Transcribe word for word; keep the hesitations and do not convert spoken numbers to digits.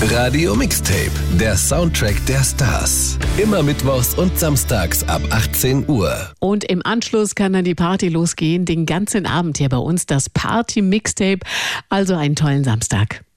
Radio Mixtape, der Soundtrack der Stars. Immer mittwochs und samstags ab achtzehn Uhr. Und im Anschluss kann dann die Party losgehen. Den ganzen Abend hier bei uns das Party Mixtape. Also einen tollen Samstag.